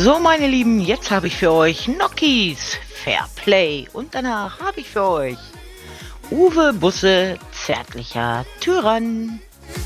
So, meine Lieben, jetzt habe ich für euch Nokis Fair Play und danach habe ich für euch Uwe Busse Zärtlicher Tyrann.